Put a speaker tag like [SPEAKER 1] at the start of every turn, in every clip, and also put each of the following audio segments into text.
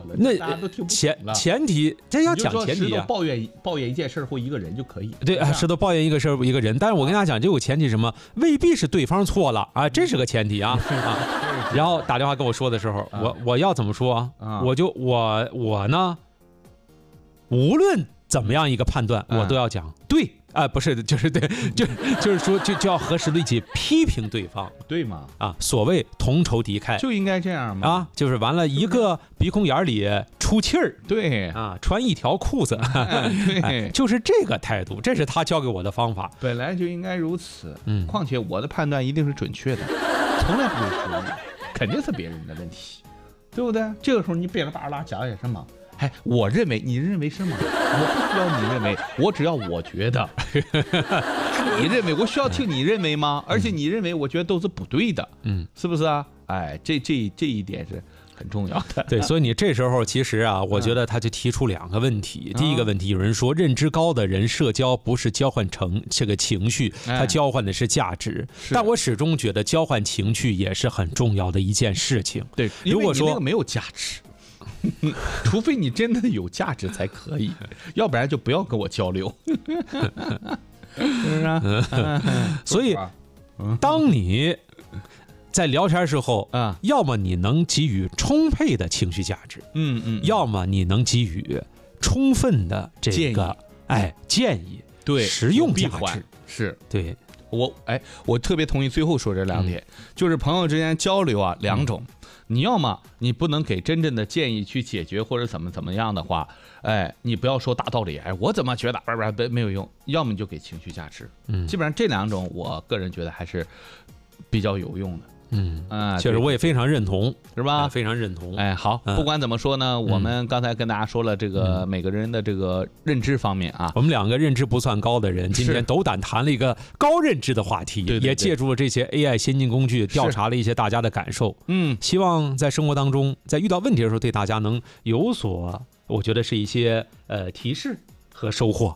[SPEAKER 1] 了，
[SPEAKER 2] 那
[SPEAKER 1] 大家都听不懂了。
[SPEAKER 2] 前提这要讲前提啊，
[SPEAKER 1] 抱怨一件事或一个人就可以。
[SPEAKER 2] 对啊，石头抱怨一个事一个人，但是我跟大家讲，这有前提什么？未必是对方错了啊，这是个前提啊啊。然后打电话跟我说的时候，我要怎么说啊？我呢，无论怎么样一个判断，我都要讲对。不是，就是对，就是说，就要和石头一起批评对方，
[SPEAKER 1] 对吗？
[SPEAKER 2] 啊，所谓同仇敌忾，
[SPEAKER 1] 就应该这样嘛。
[SPEAKER 2] 啊，就是完了一个鼻孔眼里出气儿，
[SPEAKER 1] 对
[SPEAKER 2] 啊，穿一条裤子，
[SPEAKER 1] 对，
[SPEAKER 2] 就是这个态度，这是他教给我的方法，
[SPEAKER 1] 本来就应该如此。况且我的判断一定是准确的，从来不会失误，肯定是别人的问题，对不对？这个时候你别了巴拉讲点什么？哎，我认为，你认为是吗？我不需要你认为，我只要我觉得。你认为，我需要听你认为吗？而且你认为，我觉得都是不对的，是不是啊？哎，这一点是很重要的。
[SPEAKER 2] 对，所以你这时候其实啊，我觉得他就提出2个问题。第一个问题，有人说认知高的人社交不是交换这个情绪，他交换的是价值。但我始终觉得交换情绪也是很重要的一件事情。
[SPEAKER 1] 对，如果说那个没有价值。除非你真的有价值才可以，要不然就不要跟我交流。是不是啊？
[SPEAKER 2] 所以，当你在聊天时候
[SPEAKER 1] 啊，
[SPEAKER 2] 要么你能给予充沛的情绪价值，要么你能给予充分的这个建议，
[SPEAKER 1] 对，
[SPEAKER 2] 实用价值
[SPEAKER 1] 是
[SPEAKER 2] 对。
[SPEAKER 1] 我特别同意最后说这2点，就是朋友之间交流啊，2种。你要么你不能给真正的建议去解决或者怎么样的话，你不要说大道理，我怎么觉得没有用。要么你就给情绪价值，基本上这2种，我个人觉得还是比较有用的。
[SPEAKER 2] 确实我也非常认同，
[SPEAKER 1] 是吧？
[SPEAKER 2] 非常认同。
[SPEAKER 1] 好，不管怎么说呢，我们刚才跟大家说了这个每个人的这个认知方面啊，
[SPEAKER 2] 我们2个认知不算高的人，今天斗胆谈了一个高认知的话题，也借助了这些 AI 先进工具，调查了一些大家的感受。希望在生活当中，在遇到问题的时候，对大家能有所，我觉得是一些提示和收获。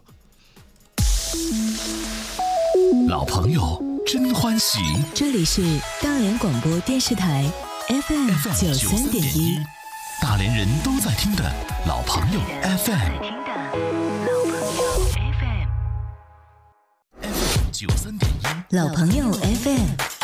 [SPEAKER 3] 老朋友真欢喜，
[SPEAKER 4] 这里是大连广播电视台 FM 93.1，
[SPEAKER 3] 大连人都在听的老朋友 FM 93.1，
[SPEAKER 4] 老朋友 FM。